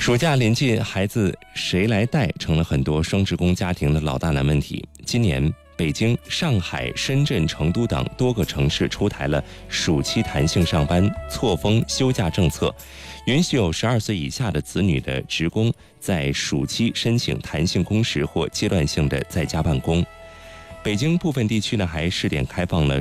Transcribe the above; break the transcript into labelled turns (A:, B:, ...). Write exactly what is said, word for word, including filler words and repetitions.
A: 暑假临近，孩子谁来带成了很多双职工家庭的老大难问题。今年，北京、上海、深圳、成都等多个城市出台了暑期弹性上班、错峰休假政策，允许有十二岁以下的子女的职工在暑期申请弹性工时或阶段性的在家办公。北京部分地区呢，还试点开放了